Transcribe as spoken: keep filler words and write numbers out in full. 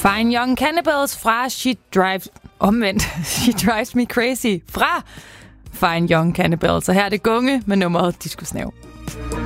Fine Young Cannibals fra She Drives... Omvendt. She Drives Me Crazy fra Fine Young Cannibals. Og her er det Gunge med nummeret Disco Snæv.